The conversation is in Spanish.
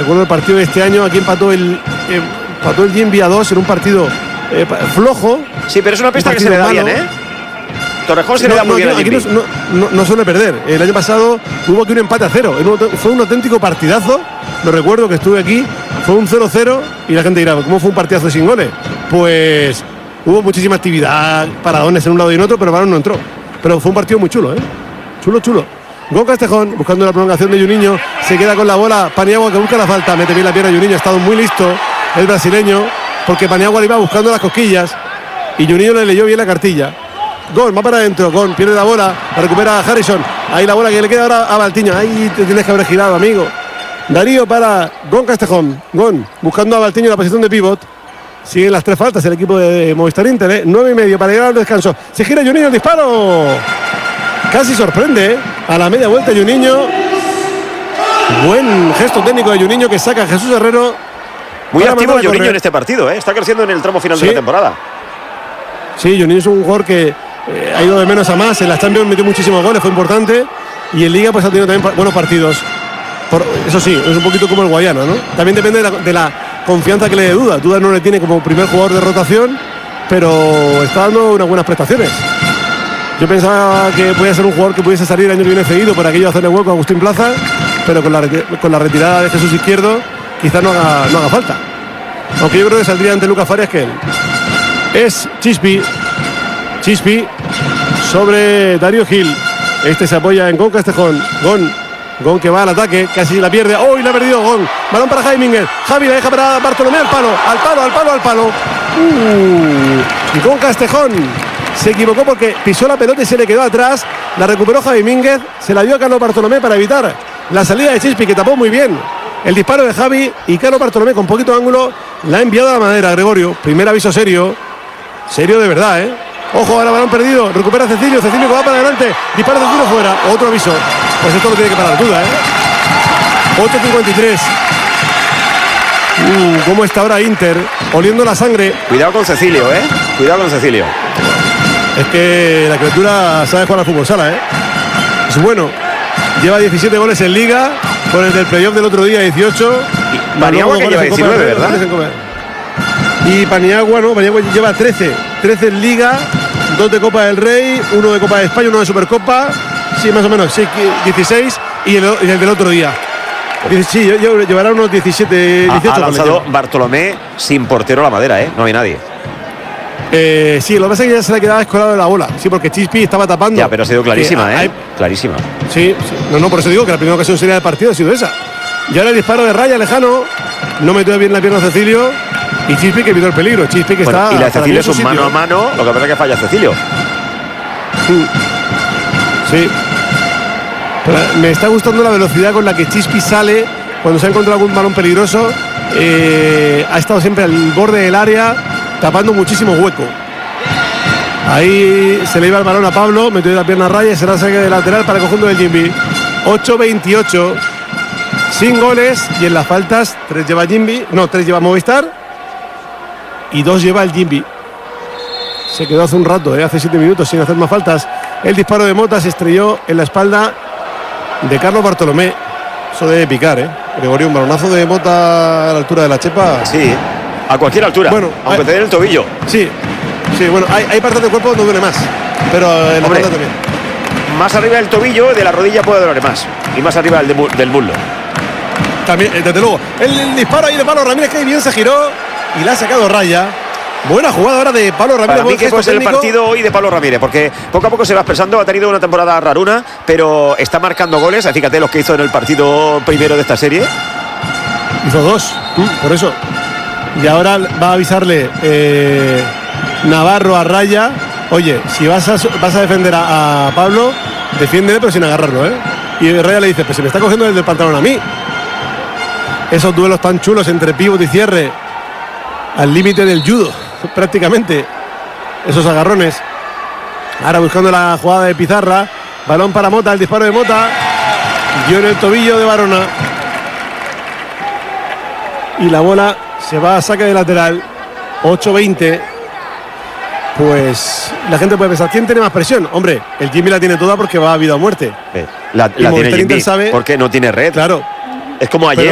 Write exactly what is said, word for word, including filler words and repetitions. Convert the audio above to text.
Recuerdo el partido de este año, aquí empató el, eh, empató el Gimbi a dos en un partido eh, flojo. Sí, pero es una pista que se le da malo. bien, ¿eh? Torrejón se no, le da muy no, bien aquí, a aquí no, no, no suele perder. El año pasado hubo aquí un empate a cero. Fue un auténtico partidazo. Lo recuerdo que estuve aquí. Fue un cero cero y la gente dirá, ¿cómo fue un partidazo sin goles? Pues hubo muchísima actividad, paradones en un lado y en otro, pero el balón no entró. Pero fue un partido muy chulo, ¿eh? Chulo, chulo. Gon Castejón buscando la prolongación de Juninho. Se queda con la bola. Paniagua que busca la falta. Mete bien la pierna Juninho. Ha estado muy listo el brasileño, porque Paniagua le iba buscando las cosquillas y Juninho le leyó bien la cartilla. Gon, va para adentro, Gon pierde la bola, la recupera Harrison. Ahí la bola que le queda ahora a Valtiño. Ahí te tienes que haber girado, amigo. Darío para Gon Castejón. Gon buscando a Valtiño en la posición de pivot. Siguen las tres faltas el equipo de Movistar Inter, ¿eh? nueve y medio para llegar al descanso. Se gira Juninho, el disparo. Casi sorprende, ¿eh? A la media vuelta Juninho. Buen gesto técnico de Juninho que saca a Jesús Herrero. Muy activo Juninho en este partido, ¿eh? Está creciendo en el tramo final ¿Sí? de la temporada. Sí, Juninho es un jugador que eh, ha ido de menos a más. En la Champions metió muchísimos goles, fue importante. Y en Liga pues ha tenido también buenos partidos. Por, eso sí, es un poquito como el Guayana, ¿no? También depende de la, de la confianza que le dé Duda. Duda no le tiene como primer jugador de rotación, pero está dando unas buenas prestaciones. Yo pensaba que podía ser un jugador que pudiese salir el año que viene cedido por aquello de hacerle hueco a Agustín Plaza, pero con la, con la retirada de Jesús Izquierdo quizás no haga, no haga falta. Aunque yo creo que saldría ante Lucas Farias que él. Es Chispi. Chispi sobre Darío Gil. Este se apoya en Gon Castejón. Gon. Gon que va al ataque, casi la pierde. ¡Oh! Y la ha perdido Gon. Balón para Javi Mínguez. Javi la deja para Bartolomé al palo. Al palo, al palo, al palo. Uh, Gon Castejón se equivocó porque pisó la pelota y se le quedó atrás. La recuperó Javi Mínguez. Se la dio a Carlos Bartolomé para evitar la salida de Chispi, que tapó muy bien el disparo de Javi. Y Carlos Bartolomé con poquito ángulo la ha enviado a la madera, Gregorio. Primer aviso serio. Serio de verdad, ¿eh? Ojo, ahora balón perdido. Recupera Cecilio. Cecilio que va para adelante. Dispara Cecilio fuera. Otro aviso. Pues esto lo tiene que parar Duda, ¿eh? ocho cincuenta y tres. Uh, ¿Cómo está ahora Inter? Oliendo la sangre. Cuidado con Cecilio, ¿eh? Cuidado con Cecilio. Es que la criatura sabe jugar al fútbol sala, ¿eh? Es bueno. Lleva diecisiete goles en Liga. Con el del playoff del otro día, dieciocho. Y Paniagua que lleva diecinueve, ¿verdad? Y Paniagua, ¿no? Paniagua lleva trece. trece en Liga. Dos de Copa del Rey. Uno de Copa de España, uno de Supercopa. Sí, más o menos, sí, dieciséis y el, y el del otro día. Sí, llevará unos diecisiete, dieciocho. Ha, ha lanzado Bartolomé sin portero a la madera, ¿eh? No hay nadie. Eh, sí, lo que pasa es que ya se le quedaba escolado la bola. Sí, porque Chispi estaba tapando. Ya, pero ha sido clarísima, que, ¿eh? Hay, clarísima. Sí, sí, no, no, por eso digo que la primera ocasión sería del partido ha sido esa. Y ahora el disparo de raya lejano. No metió bien la pierna Cecilio. Y Chispi que evitó el peligro. Chispi que bueno, está. Y la de Cecilio es un mano a mano. Lo que pasa es que falla Cecilio. Sí. Pero me está gustando la velocidad con la que Chispi sale cuando se ha encontrado algún balón peligroso. Eh, ha estado siempre al borde del área, tapando muchísimo hueco. Ahí se le iba el balón a Pablo, metió la pierna a raya y será saque de lateral para el conjunto del Gimbi. ocho veintiocho. Sin goles y en las faltas, tres lleva Gimbi, no, tres lleva Movistar y dos lleva el Gimbi. Se quedó hace un rato, ¿eh? hace siete minutos sin hacer más faltas. El disparo de Mota se estrelló en la espalda de Carlos Bartolomé. Eso debe picar, ¿eh? Gregorio, un balonazo de Mota a la altura de la chepa. Sí, a cualquier altura, bueno, aunque hay, te den el tobillo. Sí, sí, bueno, hay, hay partes del cuerpo donde duele más, pero en la espalda también. Más arriba del tobillo, de la rodilla puede doler más. Y más arriba del, del muslo. También, desde luego. El, el disparo ahí de Pablo Ramírez, que bien se giró y la ha sacado raya. Buena jugada ahora de Pablo Ramírez. Para mí que puede ser el partido hoy de Pablo Ramírez, porque poco a poco se va expresando, ha tenido una temporada raruna, pero está marcando goles. Fíjate los que hizo en el partido primero de esta serie. Hizo dos, por eso. Y ahora va a avisarle eh, Navarro a Raya. Oye, si vas a, vas a defender a, a Pablo, defiéndele pero sin agarrarlo, ¿eh? Y Raya le dice, pues se me está cogiendo el del pantalón a mí. Esos duelos tan chulos entre pívot y cierre, al límite del judo, prácticamente. Esos agarrones. Ahora buscando la jugada de Pizarra. Balón para Mota, el disparo de Mota. Dio en el tobillo de Barona. Y la bola se va a saque de lateral. ocho veinte. Pues la gente puede pensar, ¿quién tiene más presión? Hombre, el Jimmy la tiene toda porque va a vida o muerte. La, la tiene Jimmy, sabe, porque no tiene red. Claro. Es como ayer.